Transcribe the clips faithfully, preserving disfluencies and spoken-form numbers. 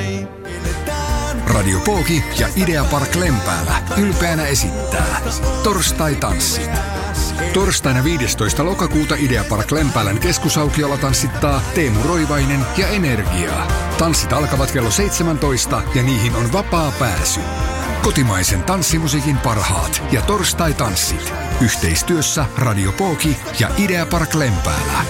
Radio Pooki ja Ideapark Lempäälä ylpeänä esittää Torstai-tanssit. Torstaina viidestoista lokakuuta Ideapark Lempäälän keskusaukiolla tanssittaa Teemu Roivainen ja Energiaa. Tanssit alkavat kello seitsemäntoista ja niihin on vapaa pääsy. Kotimaisen tanssimusiikin parhaat ja Torstai-tanssit. Yhteistyössä Radio Pooki ja Ideapark Lempäälä.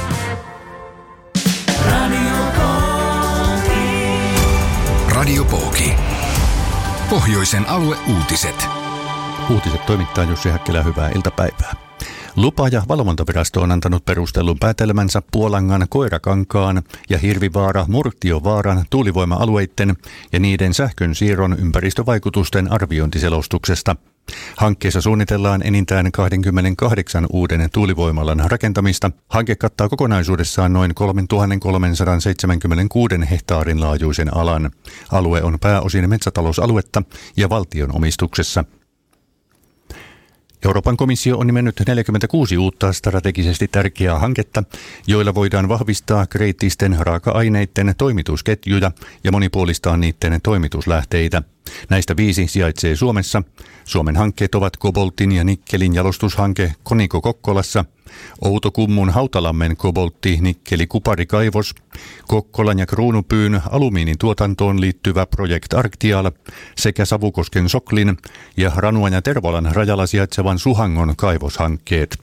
Radio Pooki. Radio Pooki. Pohjoisen alueuutiset. Uutiset toimittaa Jussi Häkkilä, hyvää iltapäivää. Lupa- ja valvontavirasto on antanut perustellun päätelmänsä Puolangan, Koirakankaan ja Hirvivaara-Murtiovaaran tuulivoima-alueiden ja niiden sähkön siirron ympäristövaikutusten arviointiselostuksesta. Hankkeessa suunnitellaan enintään kaksikymmentäkahdeksan uuden tuulivoimalan rakentamista. Hanke kattaa kokonaisuudessaan noin kolmetuhatta kolmesataaseitsemänkymmentäkuusi hehtaarin laajuisen alan. Alue on pääosin metsätalousaluetta ja valtion omistuksessa. Euroopan komissio on nimennyt neljäkymmentäkuusi uutta strategisesti tärkeää hanketta, joilla voidaan vahvistaa kriittisten raaka-aineiden toimitusketjuja ja monipuolistaa niiden toimituslähteitä. Näistä viisi sijaitsee Suomessa. Suomen hankkeet ovat koboltin ja nikkelin jalostushanke Koniko Kokkolassa, Outokummun Hautalammen koboltti, nikkeli, kuparikaivos, Kokkolan ja Kruunupyyn alumiinin tuotantoon liittyvä Project Arctial sekä Savukosken Soklin ja Ranuan ja Tervolan rajalla sijaitsevan Suhangon kaivoshankkeet.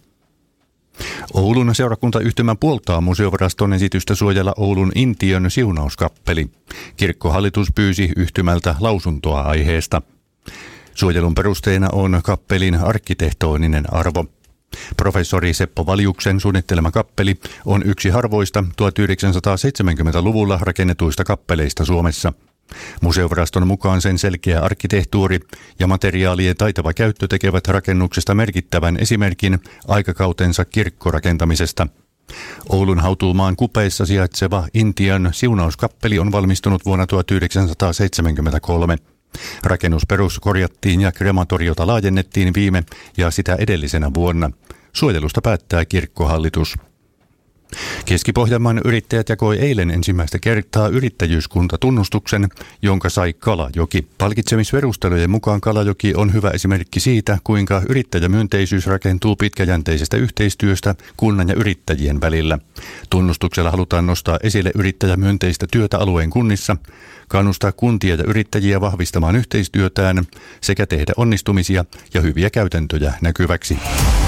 Oulun seurakuntayhtymä puoltaa museoviraston esitystä suojella Oulun Intiön siunauskappeli. Kirkkohallitus pyysi yhtymältä lausuntoa aiheesta. Suojelun perusteena on kappelin arkkitehtoninen arvo. Professori Seppo Valjuksen suunnittelema kappeli on yksi harvoista tuhatyhdeksänsataaseitsemänkymmentäluvulla rakennetuista kappeleista Suomessa. Museoviraston mukaan sen selkeä arkkitehtuuri ja materiaalien taitava käyttö tekevät rakennuksesta merkittävän esimerkin aikakautensa kirkkorakentamisesta. Oulun Hautuumaan kupeissa sijaitseva Intian siunauskappeli on valmistunut vuonna tuhatyhdeksänsataaseitsemänkymmentäkolme. Rakennusperus korjattiin ja krematoriota laajennettiin viime ja sitä edellisenä vuonna. Suojelusta päättää kirkkohallitus. Keski-Pohjanmaan yrittäjät jakoi eilen ensimmäistä kertaa yrittäjyyskuntatunnustuksen, jonka sai Kalajoki. Palkitsemisperustelujen mukaan Kalajoki on hyvä esimerkki siitä, kuinka yrittäjämyönteisyys rakentuu pitkäjänteisestä yhteistyöstä kunnan ja yrittäjien välillä. Tunnustuksella halutaan nostaa esille yrittäjämyönteistä työtä alueen kunnissa, kannustaa kuntia ja yrittäjiä vahvistamaan yhteistyötään sekä tehdä onnistumisia ja hyviä käytäntöjä näkyväksi.